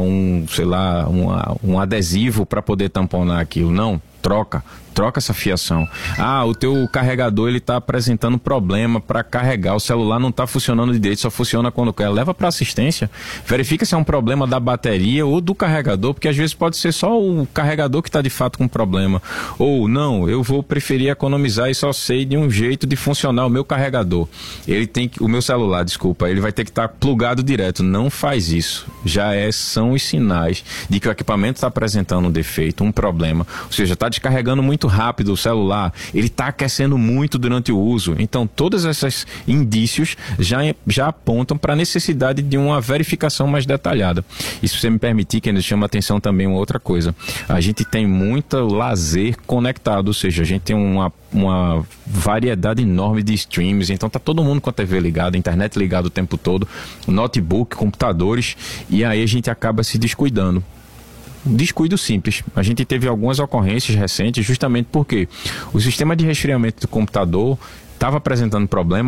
um adesivo para poder tamponar aquilo, não. Troca essa fiação. O teu carregador ele está apresentando problema para carregar, o celular não está funcionando direito, só funciona quando quer. Leva para assistência, verifica se é um problema da bateria ou do carregador, porque às vezes pode ser só o carregador que está de fato com problema. Ou não, eu vou preferir economizar e só sei de um jeito de funcionar o meu carregador. O meu celular, desculpa, ele vai ter que estar plugado direto. Não faz isso. São os sinais de que o equipamento está apresentando um defeito, um problema. Ou seja, está descarregando muito rápido o celular, ele está aquecendo muito durante o uso. Então todos esses indícios já apontam para a necessidade de uma verificação mais detalhada. E se você me permitir, que ainda chama a atenção também uma outra coisa: a gente tem muito lazer conectado, ou seja, a gente tem uma variedade enorme de streams, então tá todo mundo com a TV ligada, a internet ligada o tempo todo, notebook, computadores, e aí a gente acaba se descuidando. Descuido simples. A gente teve algumas ocorrências recentes justamente porque o sistema de resfriamento do computador estava apresentando problema.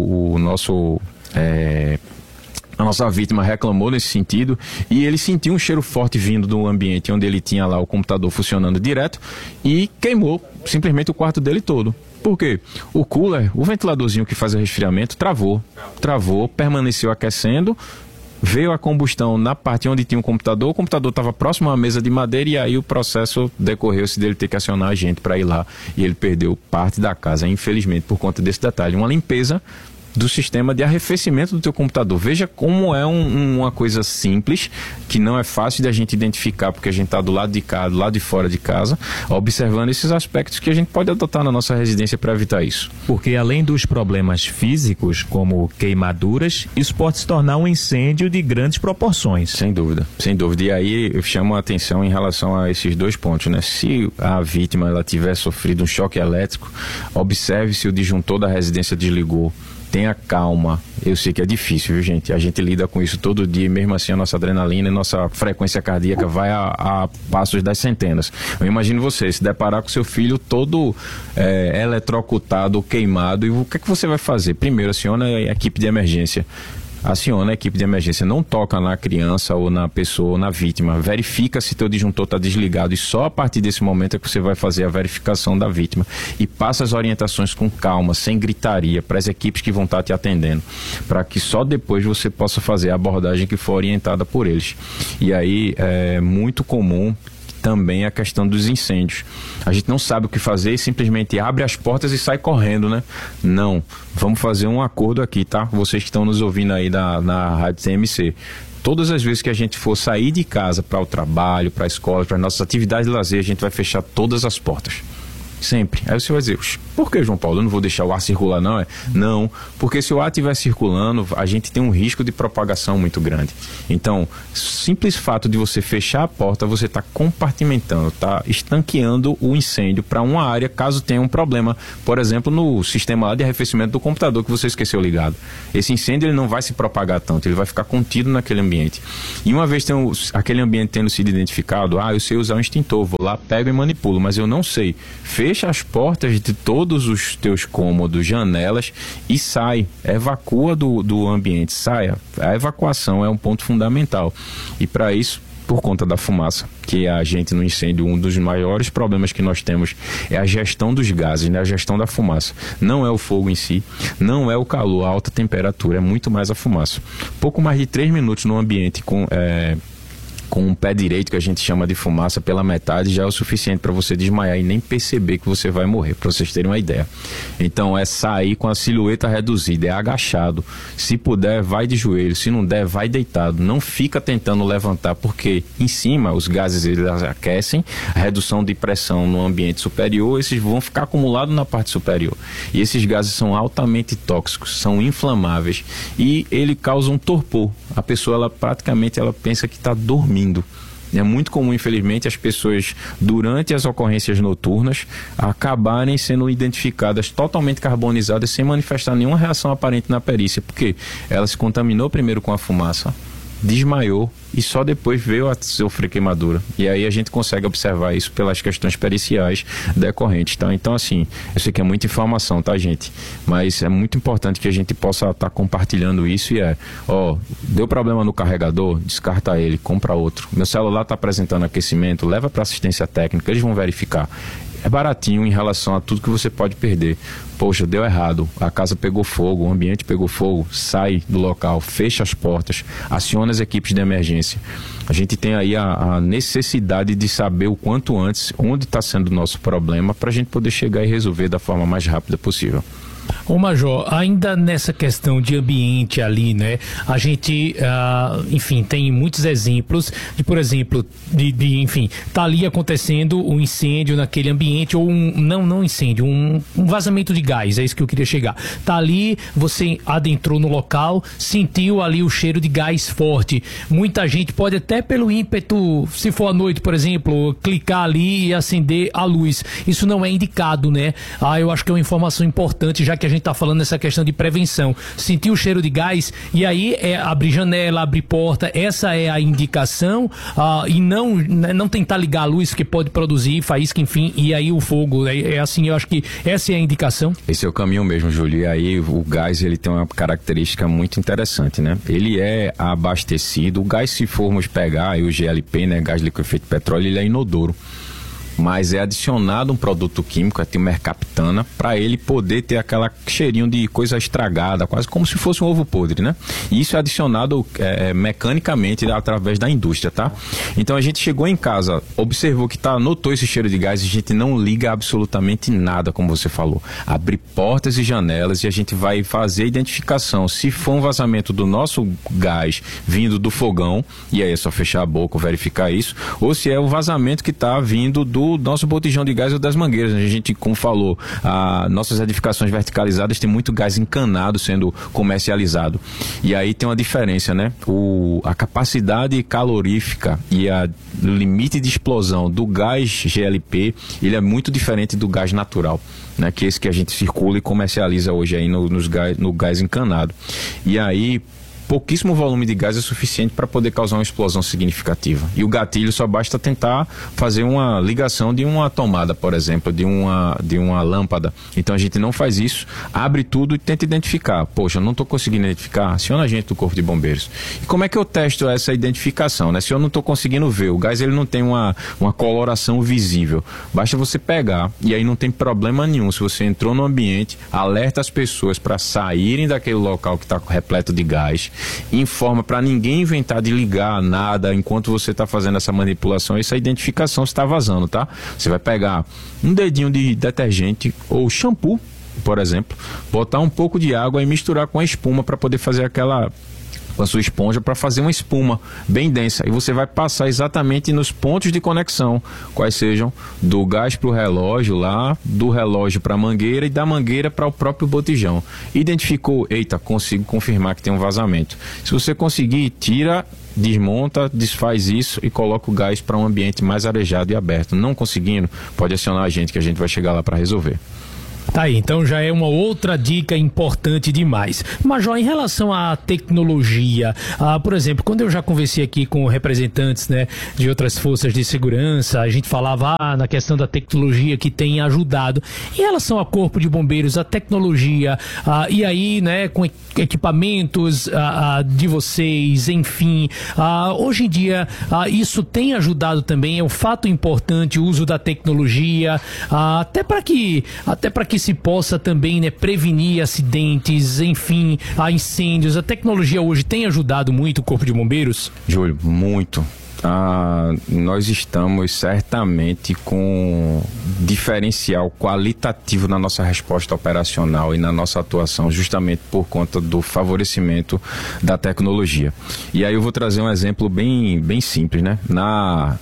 A nossa vítima reclamou nesse sentido, e ele sentiu um cheiro forte vindo do ambiente onde ele tinha lá o computador funcionando direto, e queimou simplesmente o quarto dele todo. Por quê? O cooler, o ventiladorzinho que faz o resfriamento, travou, permaneceu aquecendo. Veio a combustão na parte onde tinha o computador estava próximo à mesa de madeira, e aí o processo decorreu-se dele ter que acionar a gente para ir lá, e ele perdeu parte da casa, infelizmente, por conta desse detalhe. Uma limpeza do sistema de arrefecimento do teu computador. Veja como é uma coisa simples, que não é fácil de a gente identificar, porque a gente está do lado de cá, do lado de fora de casa, observando esses aspectos que a gente pode adotar na nossa residência para evitar isso. Porque além dos problemas físicos, como queimaduras, isso pode se tornar um incêndio de grandes proporções. Sem dúvida, sem dúvida. E aí eu chamo a atenção em relação a esses dois pontos, né? Se a vítima ela tiver sofrido um choque elétrico, observe se o disjuntor da residência desligou. Tenha calma. Eu sei que é difícil, viu, gente? A gente lida com isso todo dia, e mesmo assim a nossa adrenalina e nossa frequência cardíaca vai a passos das centenas. Eu imagino você se deparar com seu filho todo eletrocutado, queimado, e o que é que você vai fazer? Primeiro, aciona a equipe de emergência. aciona a equipe de emergência, não toca na criança ou na pessoa ou na vítima, verifica se teu disjuntor está desligado e só a partir desse momento é que você vai fazer a verificação da vítima e passa as orientações com calma, sem gritaria, para as equipes que vão estar te atendendo, para que só depois você possa fazer a abordagem que for orientada por eles. E aí é muito comum também a questão dos incêndios. A gente não sabe o que fazer e simplesmente abre as portas e sai correndo, né? Não. Vamos fazer um acordo aqui, tá? Vocês que estão nos ouvindo aí na Rádio TMC. Todas as vezes que a gente for sair de casa para o trabalho, para a escola, para as nossas atividades de lazer, a gente vai fechar todas as portas. Sempre. Aí você vai dizer, por que, João Paulo? Eu não vou deixar o ar circular, não? Não, porque se o ar estiver circulando, a gente tem um risco de propagação muito grande. Então, simples fato de você fechar a porta, você está compartimentando, está estanqueando o incêndio para uma área, caso tenha um problema, por exemplo, no sistema lá de arrefecimento do computador que você esqueceu ligado. Esse incêndio ele não vai se propagar tanto, ele vai ficar contido naquele ambiente. E uma vez aquele ambiente tendo sido identificado, eu sei usar um extintor, vou lá, pego e manipulo, mas eu não sei. Fecha as portas de todos os teus cômodos, janelas e sai, evacua do ambiente, saia. A evacuação é um ponto fundamental e para isso, por conta da fumaça, que a gente no incêndio, um dos maiores problemas que nós temos é a gestão dos gases, né? A gestão da fumaça. Não é o fogo em si, não é o calor, a alta temperatura, é muito mais a fumaça. Pouco mais de 3 minutos no ambiente com um pé direito, que a gente chama de fumaça, pela metade, já é o suficiente para você desmaiar e nem perceber que você vai morrer, para vocês terem uma ideia. Então é sair com a silhueta reduzida, é agachado. Se puder, vai de joelho, se não der, vai deitado. Não fica tentando levantar, porque em cima os gases eles aquecem, a redução de pressão no ambiente superior, esses vão ficar acumulados na parte superior. E esses gases são altamente tóxicos, são inflamáveis e ele causa um torpor. A pessoa, ela praticamente pensa que está dormindo. É muito comum, infelizmente, as pessoas, durante as ocorrências noturnas, acabarem sendo identificadas totalmente carbonizadas sem manifestar nenhuma reação aparente na perícia, porque ela se contaminou primeiro com a fumaça, desmaiou e só depois veio a sofrer queimadura. E aí a gente consegue observar isso pelas questões periciais decorrentes, tá? Então, assim, eu sei que é muita informação, tá, gente? Mas é muito importante que a gente possa estar compartilhando isso e deu problema no carregador, descarta ele, compra outro. Meu celular está apresentando aquecimento, leva para assistência técnica, eles vão verificar. É baratinho em relação a tudo que você pode perder. Poxa, deu errado, a casa pegou fogo, o ambiente pegou fogo, sai do local, fecha as portas, aciona as equipes de emergência. A gente tem aí a necessidade de saber o quanto antes onde está sendo o nosso problema para a gente poder chegar e resolver da forma mais rápida possível. Ô Major, ainda nessa questão de ambiente ali, né? A gente, enfim, tem muitos exemplos de, por exemplo, enfim, tá ali acontecendo um incêndio naquele ambiente, ou não incêndio, um vazamento de gás, é isso que eu queria chegar. Tá ali, você adentrou no local, sentiu ali o cheiro de gás forte. Muita gente pode até pelo ímpeto, se for à noite, por exemplo, clicar ali e acender a luz. Isso não é indicado, né? Eu acho que é uma informação importante, já que a gente está falando nessa questão de prevenção. Sentir o cheiro de gás e aí abrir janela, abrir porta, essa é a indicação, e não tentar ligar a luz que pode produzir faísca, enfim, e aí o fogo, assim, eu acho que essa é a indicação. Esse é o caminho mesmo, Júlio, e aí o gás, ele tem uma característica muito interessante, né? Ele é abastecido, o gás, se formos pegar aí o GLP, né, gás liquefeito petróleo, ele é inodoro. Mas é adicionado um produto químico, a mercaptana, para ele poder ter aquela cheirinho de coisa estragada, quase como se fosse um ovo podre, né? E isso é adicionado mecanicamente através da indústria, tá? Então a gente chegou em casa, observou que notou esse cheiro de gás e a gente não liga absolutamente nada, como você falou. Abre portas e janelas e a gente vai fazer a identificação. Se for um vazamento do nosso gás vindo do fogão, e aí é só fechar a boca, verificar isso, ou se é o vazamento que está vindo do nosso botijão de gás ou das mangueiras. A gente, como falou, nossas edificações verticalizadas tem muito gás encanado sendo comercializado. E aí tem uma diferença, né? A capacidade calorífica e o limite de explosão do gás GLP, ele é muito diferente do gás natural, né? Que é esse que a gente circula e comercializa hoje aí no gás encanado. E aí, pouquíssimo volume de gás é suficiente para poder causar uma explosão significativa. E o gatilho só basta tentar fazer uma ligação de uma tomada, por exemplo, de uma lâmpada. Então a gente não faz isso, abre tudo e tenta identificar. Poxa, eu não estou conseguindo identificar, aciona a gente do Corpo de Bombeiros. E como é que eu testo essa identificação, né? Se eu não estou conseguindo ver, o gás ele não tem uma coloração visível. Basta você pegar, e aí não tem problema nenhum. Se você entrou no ambiente, alerta as pessoas para saírem daquele local que está repleto de gás, informa para ninguém inventar de ligar nada enquanto você está fazendo essa manipulação, essa identificação está vazando, tá? Você vai pegar um dedinho de detergente ou shampoo, por exemplo, botar um pouco de água e misturar com a espuma para poder fazer com a sua esponja para fazer uma espuma bem densa, e você vai passar exatamente nos pontos de conexão, quais sejam do gás para o relógio lá, do relógio para a mangueira e da mangueira para o próprio botijão. Identificou, eita, consigo confirmar que tem um vazamento. Se você conseguir, tira, desmonta, desfaz isso e coloca o gás para um ambiente mais arejado e aberto. Não conseguindo, pode acionar a gente que a gente vai chegar lá para resolver. Tá aí, então já é uma outra dica importante demais. Major, em relação à tecnologia, por exemplo, quando eu já conversei aqui com representantes, né, de outras forças de segurança, a gente falava na questão da tecnologia que tem ajudado. Em relação ao Corpo de Bombeiros, a tecnologia, e aí, né, com equipamentos de vocês, enfim, hoje em dia isso tem ajudado também, é um fato importante o uso da tecnologia, até para que se possa também, né, prevenir acidentes, enfim, incêndios. A tecnologia hoje tem ajudado muito o Corpo de Bombeiros? Júlio, muito. Nós estamos certamente com diferencial qualitativo na nossa resposta operacional e na nossa atuação, justamente por conta do favorecimento da tecnologia. E aí eu vou trazer um exemplo bem simples, né? Na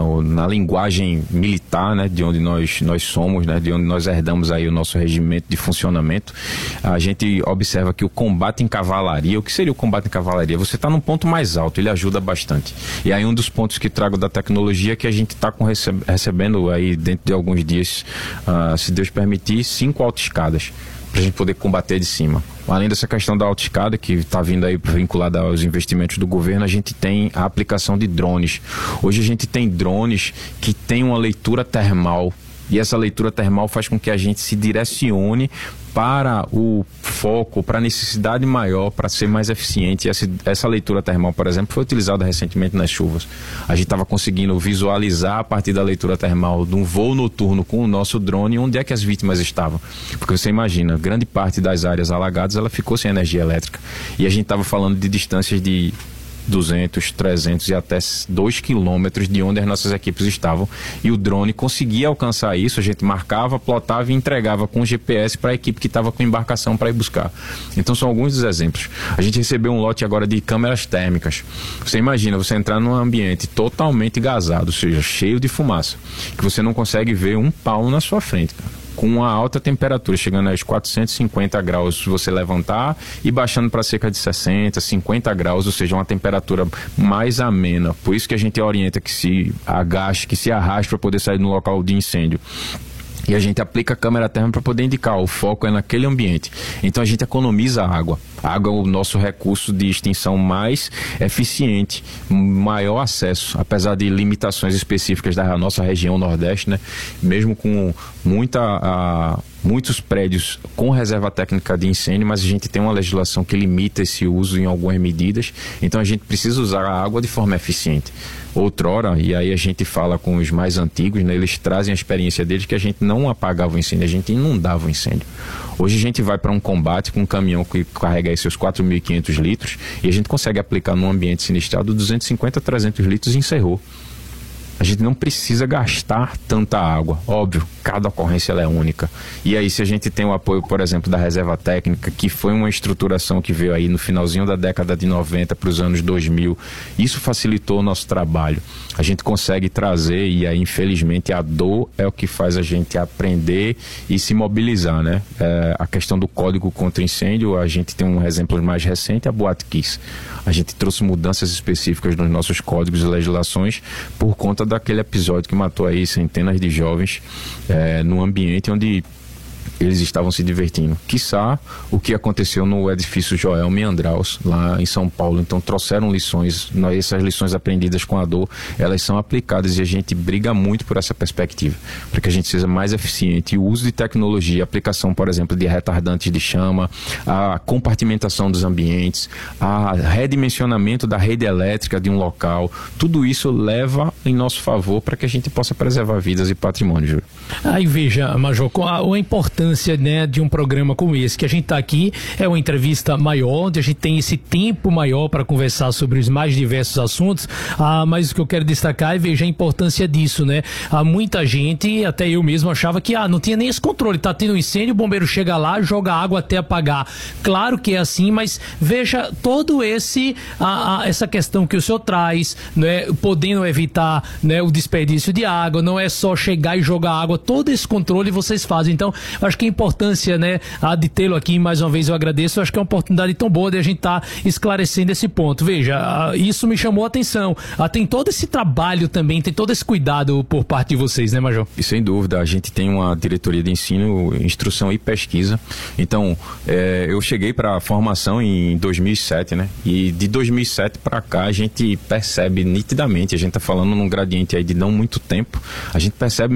linguagem militar, né, de onde nós somos, né, de onde nós herdamos aí o nosso regimento de funcionamento, a gente observa que o combate em cavalaria, o que seria o combate em cavalaria? Você está num ponto mais alto, ele ajuda bastante. E aí um dos pontos que trago da tecnologia é que a gente está recebendo aí dentro de alguns dias, se Deus permitir, 5 autoescadas para a gente poder combater de cima. Além dessa questão da autoescada, que está vindo aí vinculada aos investimentos do governo, a gente tem a aplicação de drones. Hoje a gente tem drones que tem uma leitura termal, e essa leitura termal faz com que a gente se direcione para o foco, para a necessidade maior, para ser mais eficiente. Essa leitura termal, por exemplo, foi utilizada recentemente nas chuvas. A gente estava conseguindo visualizar a partir da leitura termal de um voo noturno com o nosso drone onde é que as vítimas estavam. Porque você imagina, grande parte das áreas alagadas ela ficou sem energia elétrica. E a gente estava falando de distâncias de 200, 300 e até 2 quilômetros de onde as nossas equipes estavam, e o drone conseguia alcançar isso. A gente marcava, plotava e entregava com o GPS para a equipe que estava com embarcação para ir buscar. Então são alguns dos exemplos. A gente recebeu um lote agora de câmeras térmicas. Você imagina você entrar num ambiente totalmente gasado, ou seja, cheio de fumaça, que você não consegue ver um palmo na sua frente, cara. Com uma alta temperatura, chegando aos 450 graus se você levantar e baixando para cerca de 60, 50 graus, ou seja, uma temperatura mais amena. Por isso que a gente orienta que se agache, que se arraste para poder sair do local de incêndio. E a gente aplica a câmera térmica para poder indicar, o foco é naquele ambiente. Então a gente economiza a água. A água é o nosso recurso de extinção mais eficiente, maior acesso, apesar de limitações específicas da nossa região Nordeste, né? Mesmo com muitos prédios com reserva técnica de incêndio, mas a gente tem uma legislação que limita esse uso em algumas medidas, então a gente precisa usar a água de forma eficiente. Outrora, e aí a gente fala com os mais antigos, né, eles trazem a experiência deles que a gente não apagava o incêndio, a gente inundava o incêndio. Hoje a gente vai para um combate com um caminhão que carrega aí seus 4.500 litros e a gente consegue aplicar num ambiente sinistrado 250 a 300 litros e encerrou. A gente não precisa gastar tanta água. Óbvio, cada ocorrência ela é única. E aí, se a gente tem o apoio, por exemplo, da reserva técnica, que foi uma estruturação que veio aí no finalzinho da década de 90 para os anos 2000, isso facilitou o nosso trabalho. A gente consegue trazer, e aí, infelizmente, a dor é o que faz a gente aprender e se mobilizar, né? A questão do Código contra Incêndio, a gente tem um exemplo mais recente, a Boate Kiss. A gente trouxe mudanças específicas nos nossos códigos e legislações por conta daquele episódio que matou aí centenas de jovens num ambiente onde eles estavam se divertindo. Quiçá o que aconteceu no edifício Joel Meandraus, lá em São Paulo. Então trouxeram lições, essas lições aprendidas com a dor, elas são aplicadas e a gente briga muito por essa perspectiva, para que a gente seja mais eficiente. E o uso de tecnologia, a aplicação, por exemplo, de retardantes de chama, a compartimentação dos ambientes, a redimensionamento da rede elétrica de um local, tudo isso leva em nosso favor para que a gente possa preservar vidas e patrimônio, Júlio. Aí veja, Major, a importância, né, de um programa como esse, que a gente está aqui, é uma entrevista maior, onde a gente tem esse tempo maior para conversar sobre os mais diversos assuntos, mas o que eu quero destacar é, veja, a importância disso, né? Muita gente, até eu mesmo, achava que não tinha nem esse controle, tá tendo um incêndio, o bombeiro chega lá, joga água até apagar. Claro que é assim, mas veja todo essa questão que o senhor traz, né, podendo evitar, né, o desperdício de água, não é só chegar e jogar água, todo esse controle vocês fazem. Então, acho que a importância, né, de tê-lo aqui, mais uma vez eu agradeço, acho que é uma oportunidade tão boa de a gente estar esclarecendo esse ponto. Veja, isso me chamou a atenção. Tem todo esse trabalho também, tem todo esse cuidado por parte de vocês, né, Major? E sem dúvida, a gente tem uma diretoria de ensino, instrução e pesquisa. Então, eu cheguei para a formação em 2007, né? E de 2007 para cá a gente percebe nitidamente, a gente está falando num gradiente aí de não muito tempo, a gente percebe